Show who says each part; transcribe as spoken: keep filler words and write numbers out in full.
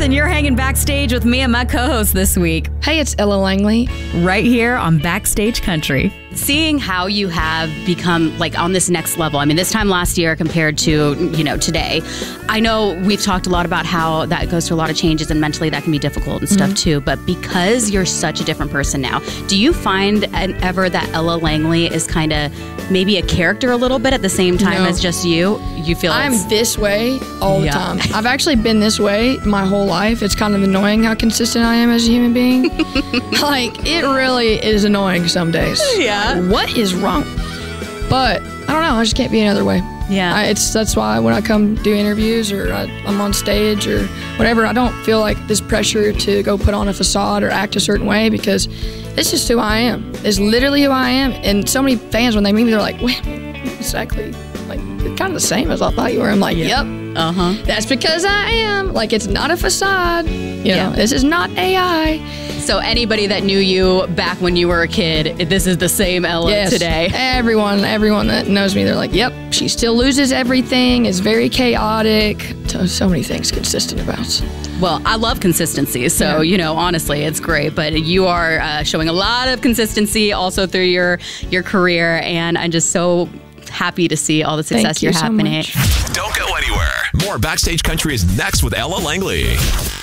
Speaker 1: and you're hanging backstage with me and my co-host this week.
Speaker 2: Hey, it's Ella Langley.
Speaker 1: Right here on Backstage Country.
Speaker 3: Seeing how you have become like on this next level, I mean, this time last year compared to, you know, today, I know we've talked a lot about how that goes through a lot of changes and mentally that can be difficult and stuff mm-hmm. too, but because you're such a different person now, do you find an, ever that Ella Langley is kind of maybe a character a little bit at the same time
Speaker 2: no.
Speaker 3: as just you? You feel
Speaker 2: I'm
Speaker 3: it's,
Speaker 2: this way all the
Speaker 3: yeah.
Speaker 2: time. I've actually been this way my whole life. It's kind of annoying how consistent I am as a human being. Like, it really is annoying some days.
Speaker 3: Yeah.
Speaker 2: Like, what is wrong? But I don't know. I just can't be another way.
Speaker 3: Yeah.
Speaker 2: I, it's that's why when I come do interviews or I, I'm on stage or whatever, I don't feel like this pressure to go put on a facade or act a certain way, because it's just who I am. It's literally who I am. And so many fans, when they meet me, they're like, wait, exactly, like, kind of the same as I thought you were. I'm like,
Speaker 3: yeah.
Speaker 2: yep.
Speaker 3: Uh-huh.
Speaker 2: That's because I am. Like, it's not a facade. You
Speaker 3: yeah.
Speaker 2: know, this is not A I.
Speaker 3: So anybody that knew you back when you were a kid, this is the same Ella
Speaker 2: yes.
Speaker 3: today.
Speaker 2: Everyone, everyone that knows me, they're like, yep, she still loses everything, is very chaotic. So, so many things consistent about.
Speaker 3: Well, I love consistency. So, yeah. you know, honestly, it's great. But you are uh, showing a lot of consistency also through your, your career. And I'm just so happy to see all the success
Speaker 2: Thank you
Speaker 3: you're
Speaker 2: so
Speaker 3: happening.
Speaker 2: much.
Speaker 4: Don't go anywhere. More Backstage Country is next with Ella Langley.